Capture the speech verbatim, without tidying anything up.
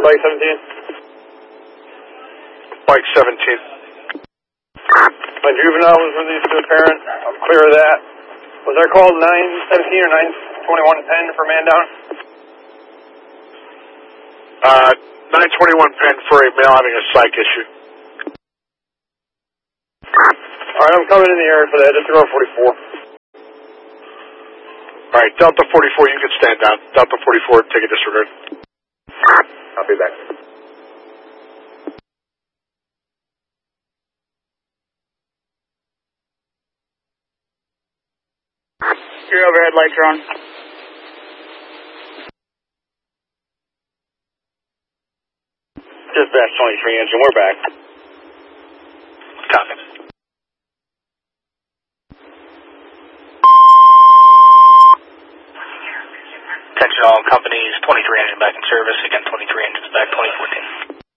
Bike seventeen. Bike seventeen. My juvenile was released to a parent. I'm clear of that. Was there called nine seventeen or nine twenty-one ten for man down? Uh, nine twenty-one pen for a male having a psych issue. Alright, I'm coming in the area for that. Just throw forty-four. Alright, Delta forty-four, you can stand down. Delta forty-four, take a disregard. I'll be back. Your overhead lights are on. Dispatch twenty-three engine, we're back. Copy. Attention all companies, twenty-three engine back in service again.